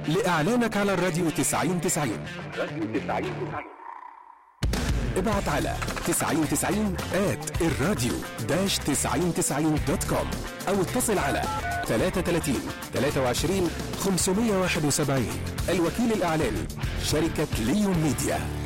لإعلانك على الراديو 9090 ابعت على 9090 @الراديو-9090.com أو اتصل على 33 23 571. الوكيل الإعلاني شركة ليون ميديا.